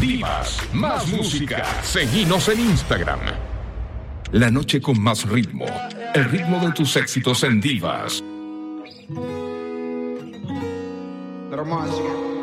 Divas, más música. Seguinos en Instagram. La noche con más ritmo. El ritmo de tus éxitos en Divas. Романтика.